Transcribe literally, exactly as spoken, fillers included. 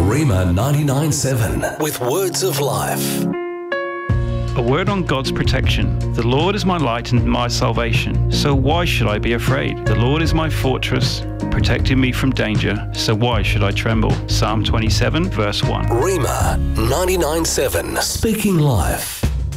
Rhema ninety-nine seven with words of life. A word on God's protection. The Lord is my light and my salvation, so why should I be afraid? The Lord is my fortress, protecting me from danger, so why should I tremble? Psalm twenty-seven, verse one. Rhema ninety-nine seven, speaking life.